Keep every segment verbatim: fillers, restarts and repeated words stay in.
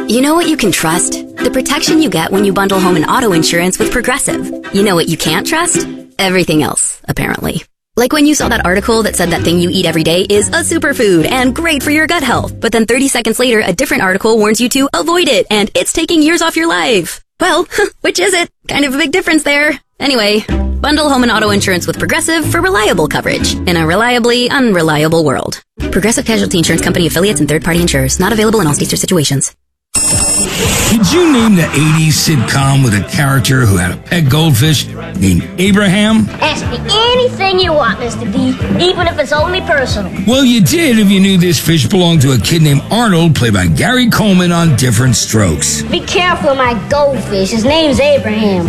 You know what you can trust? The protection you get when you bundle home and auto insurance with Progressive. You know what you can't trust? Everything else, apparently. Like when you saw that article that said that thing you eat every day is a superfood and great for your gut health, but then thirty seconds later, a different article warns you to avoid it and it's taking years off your life. Well, which is it? Kind of a big difference there. Anyway, bundle home and auto insurance with Progressive for reliable coverage in a reliably unreliable world. Progressive Casualty Insurance Company affiliates and third-party insurers. Not available in all states or situations. Did you name the eighties sitcom with a character who had a pet goldfish named Abraham? Ask me anything you want, Mister D, even if it's only personal. Well, you did if you knew this fish belonged to a kid named Arnold, played by Gary Coleman on Different Strokes. Be careful of my goldfish. His name's Abraham.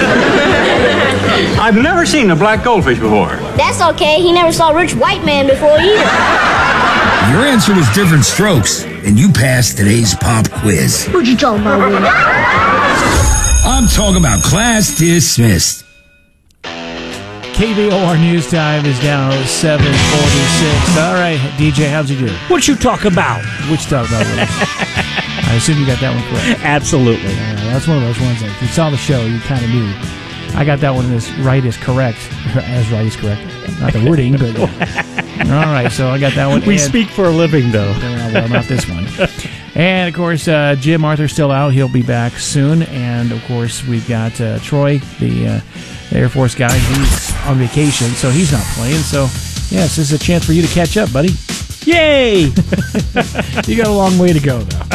I've never seen a black goldfish before. That's okay. He never saw a rich white man before either. Your answer was Different Strokes, and you passed today's pop quiz. What'd you talking about, Willie? I'm talking about class dismissed. K V O R News Time is now seven forty-six. All right, D J, how's it doing? What you talk about? What you talk about, Willis? I assume you got that one correct. Absolutely. Uh, that's one of those ones that if you saw the show, you kind of knew. I got that one as right as correct. As right as correct. Not the wording, but... Uh, all right, so I got that one. We and, speak for a living, though. Uh, well, not this one. And, of course, uh, Jim Arthur's still out. He'll be back soon. And, of course, we've got uh, Troy, the, uh, the Air Force guy. He's on vacation, so he's not playing. So, yes, this is a chance for you to catch up, buddy. Yay! You got a long way to go, though.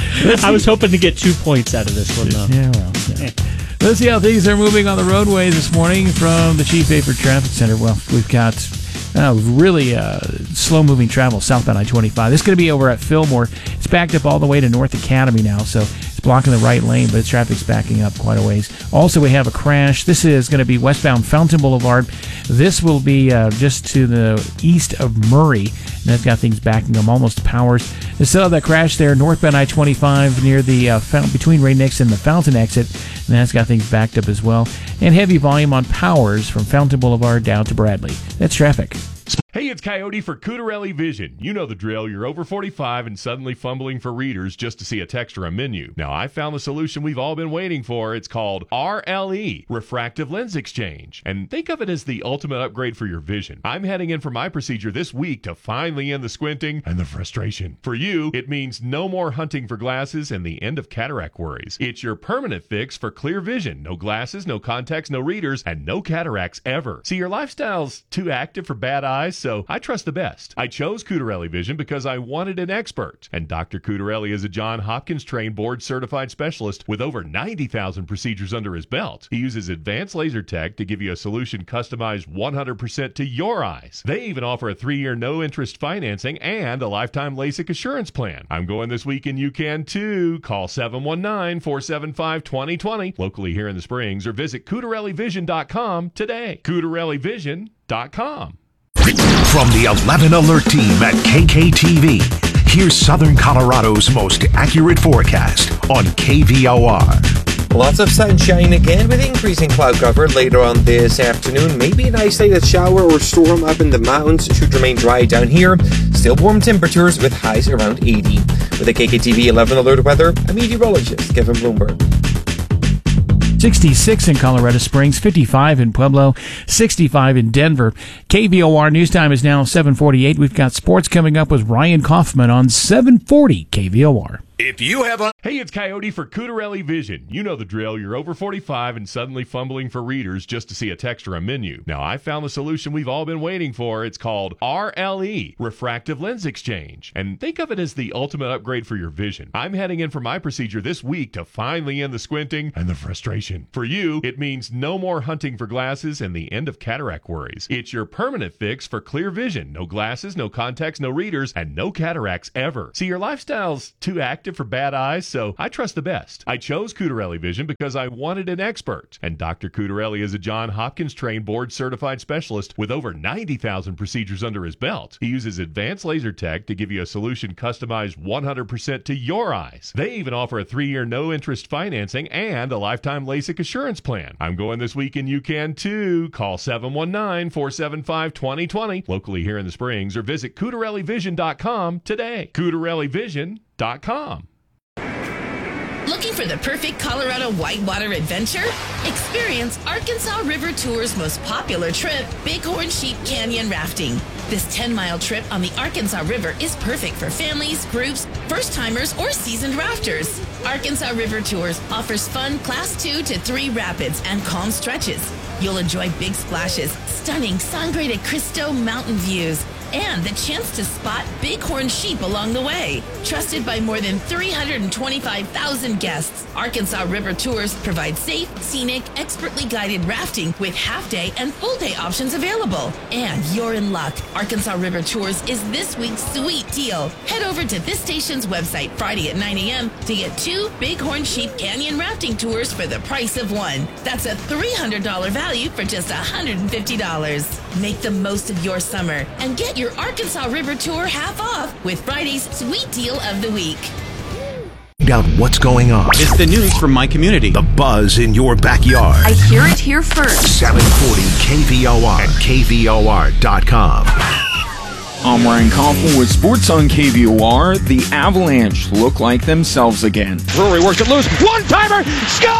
I was hoping to get two points out of this one, though. Yeah, well, yeah. Let's see how things are moving on the roadways this morning from the Chief Vapor Traffic Center. Well, we've got uh, really uh, slow-moving travel southbound I twenty-five. This is going to be over at Fillmore. It's backed up all the way to North Academy now, so it's blocking the right lane, but traffic's backing up quite a ways. Also, we have a crash. This is going to be westbound Fountain Boulevard. This will be uh, just to the east of Murray, and that's got things backing up almost to Powers. Instead of that crash there, northbound I twenty-five near the uh, fountain, between Ray Nix and the Fountain exit, and that's got things backed up as well. And heavy volume on Powers from Fountain Boulevard down to Bradley. That's traffic. Hey, it's Coyote for Cutarelli Vision. You know the drill. You're over forty-five and suddenly fumbling for readers just to see a text or a menu. Now, I found the solution we've all been waiting for. It's called R L E, Refractive Lens Exchange. And think of it as the ultimate upgrade for your vision. I'm heading in for my procedure this week to finally end the squinting and the frustration. For you, it means no more hunting for glasses and the end of cataract worries. It's your permanent fix for clear vision. No glasses, no contacts, no readers, and no cataracts ever. See, your lifestyle's too active for bad eyes, so I trust the best. I chose Cutarelli Vision because I wanted an expert. And Doctor Cutarelli is a Johns Hopkins trained board certified specialist with over ninety thousand procedures under his belt. He uses advanced laser tech to give you a solution customized one hundred percent to your eyes. They even offer a three-year no-interest financing and a lifetime LASIK assurance plan. I'm going this week and you can too. Call seven one nine, four seven five, two zero two zero locally here in the Springs or visit Cutarelli Vision dot com today. Cutarelli Vision dot com. From the eleven Alert team at K K T V, here's Southern Colorado's most accurate forecast on K V O R. Lots of sunshine again with increasing cloud cover later on this afternoon. Maybe an isolated shower or storm up in the mountains. Should remain dry down here. Still warm temperatures with highs around eighty. With the K K T V eleven Alert weather, I'm meteorologist Kevin Bloomberg. sixty-six in Colorado Springs, fifty-five in Pueblo, sixty-five in Denver. K V O R News Time is now seven forty-eight. We've got sports coming up with Ryan Kaufman on seven forty K V O R. If you have a... Hey, it's Coyote for Cutarelli Vision. You know the drill. You're over forty-five and suddenly fumbling for readers just to see a text or a menu. Now, I found the solution we've all been waiting for. It's called R L E, Refractive Lens Exchange. And think of it as the ultimate upgrade for your vision. I'm heading in for my procedure this week to finally end the squinting and the frustration. For you, it means no more hunting for glasses and the end of cataract worries. It's your permanent fix for clear vision. No glasses, no contacts, no readers, and no cataracts ever. See, your lifestyle's too active for bad eyes, so I trust the best. I chose Cutarelli Vision because I wanted an expert. And Doctor Cutarelli is a Johns Hopkins trained board certified specialist with over ninety thousand procedures under his belt. He uses advanced laser tech to give you a solution customized one hundred percent to your eyes. They even offer a three-year no-interest financing and a lifetime LASIK assurance plan. I'm going this week and you can too. Call seven one nine, four seven five, two zero two zero locally here in the Springs or visit Cutarelli Vision dot com today. Cutarelli Vision dot com. Looking for the perfect Colorado whitewater adventure? Experience Arkansas River Tour's most popular trip, Bighorn Sheep Canyon Rafting. This ten-mile trip on the Arkansas River is perfect for families, groups, first-timers, or seasoned rafters. Arkansas River Tours offers fun Class two to three rapids and calm stretches. You'll enjoy big splashes, stunning Sangre de Cristo mountain views, and the chance to spot bighorn sheep along the way. Trusted by more than three hundred twenty-five thousand guests, Arkansas River Tours provide safe, scenic, expertly guided rafting with half-day and full-day options available. And you're in luck. Arkansas River Tours is this week's sweet deal. Head over to this station's website Friday at nine a.m. to get two Bighorn Sheep Canyon rafting tours for the price of one. That's a three hundred dollars value for just one hundred fifty dollars. Make the most of your summer and get your Arkansas River Tour half off with Friday's Sweet Deal of the Week. Find out what's going on. It's the news from my community. The buzz in your backyard. I hear it here first. seven forty K V O R and K V O R dot com. I'm Ryan Kaufman with Sports on K V O R. The Avalanche look like themselves again. Drury works it loose. One-timer! Score!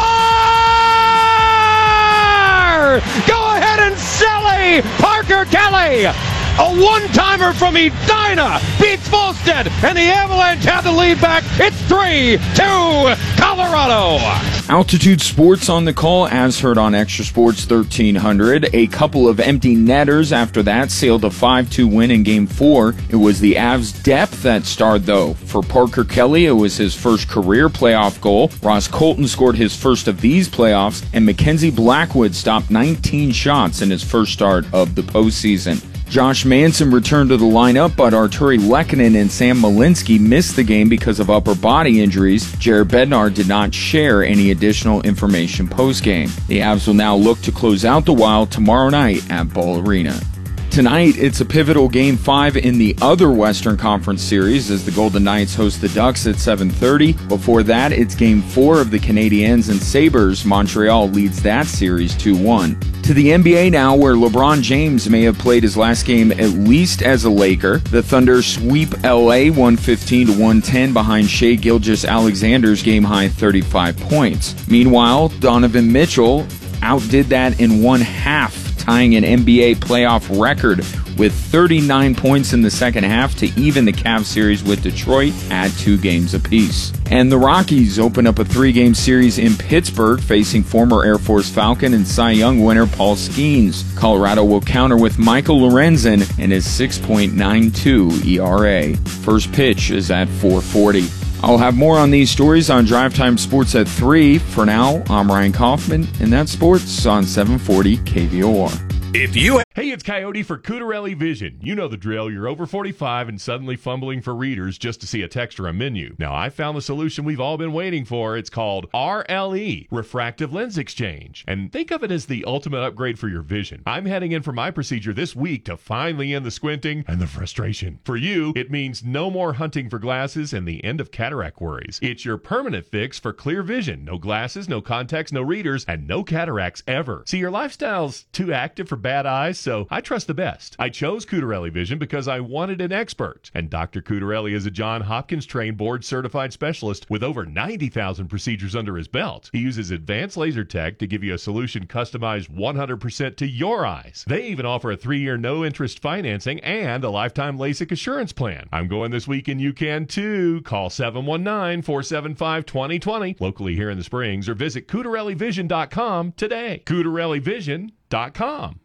Go ahead and Sally! Parker Kelly! A one-timer from Edina beats Volstead, and the Avalanche have the lead back. It's three two Colorado. Altitude Sports on the call, as heard on Extra Sports thirteen hundred. A couple of empty netters after that sailed a five two win in Game four. It was the Avs' depth that starred, though. For Parker Kelly, it was his first career playoff goal. Ross Colton scored his first of these playoffs, and Mackenzie Blackwood stopped nineteen shots in his first start of the postseason. Josh Manson returned to the lineup, but Arturi Lehkonen and Sam Malinsky missed the game because of upper body injuries. Jared Bednar did not share any additional information postgame. The Avs will now look to close out the Wild tomorrow night at Ball Arena. Tonight, it's a pivotal Game five in the other Western Conference Series as the Golden Knights host the Ducks at seven thirty. Before that, it's Game four of the Canadiens and Sabres. Montreal leads that series two one. To the N B A now, where LeBron James may have played his last game at least as a Laker. The Thunder sweep L A one fifteen to one ten behind Shai Gilgeous-Alexander's game-high thirty-five points. Meanwhile, Donovan Mitchell outdid that in one half, tying an N B A playoff record with thirty-nine points in the second half to even the Cavs series with Detroit at two games apiece. And the Rockies open up a three-game series in Pittsburgh, facing former Air Force Falcon and Cy Young winner Paul Skeens. Colorado will counter with Michael Lorenzen and his six point nine two E R A. First pitch is at four forty. I'll have more on these stories on Drive Time Sports at three. For now, I'm Ryan Kaufman, and that's Sports on seven forty K V O R. If you Hey, it's Coyote for Cutarelli Vision. You know the drill. You're over forty-five and suddenly fumbling for readers just to see a text or a menu. Now, I found the solution we've all been waiting for. It's called R L E, Refractive Lens Exchange. And think of it as the ultimate upgrade for your vision. I'm heading in for my procedure this week to finally end the squinting and the frustration. For you, it means no more hunting for glasses and the end of cataract worries. It's your permanent fix for clear vision. No glasses, no contacts, no readers, and no cataracts ever. See, your lifestyle's too active for bad eyes, so I trust the best. I chose Cutarelli Vision because I wanted an expert. And Doctor Cutarelli is a Johns Hopkins trained board certified specialist with over ninety thousand procedures under his belt. He uses advanced laser tech to give you a solution customized one hundred percent to your eyes. They even offer a three-year no-interest financing and a lifetime LASIK assurance plan. I'm going this week and you can too. Call seven one nine, four seven five, two zero two zero locally here in the Springs or visit Cutarelli Vision dot com today. Cutarelli Vision dot com.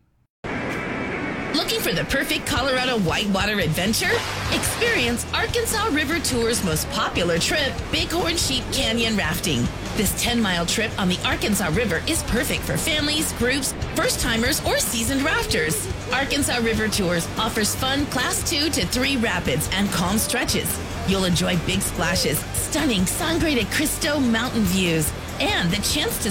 Looking for the perfect Colorado whitewater adventure? Experience Arkansas River Tour's most popular trip, Bighorn Sheep Canyon Rafting. This ten-mile trip on the Arkansas River is perfect for families, groups, first-timers, or seasoned rafters. Arkansas River Tours offers fun Class two to three rapids and calm stretches. You'll enjoy big splashes, stunning Sangre de Cristo mountain views, and the chance to